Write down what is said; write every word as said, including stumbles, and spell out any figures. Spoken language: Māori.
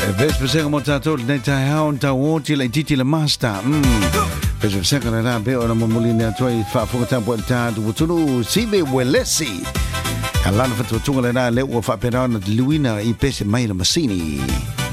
Ves besega mo tatou nei tai hao tau o tila titi la master. Ves besega la la be ona mo mulina toi fa fo ta bo ta du tulu sibe welesi. Alana fa tu tunga la le o fa perana Luina I pese mai la masini.